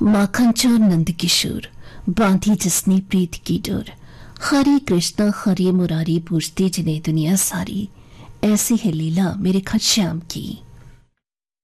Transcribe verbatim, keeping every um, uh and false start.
माखन चोर नंद किशोर, बांधी जिसने प्रीत की डोर। हरे कृष्णा हरे मुरारी पूजती जिन्हें दुनिया सारी, ऐसी है लीला मेरे घनश्याम की।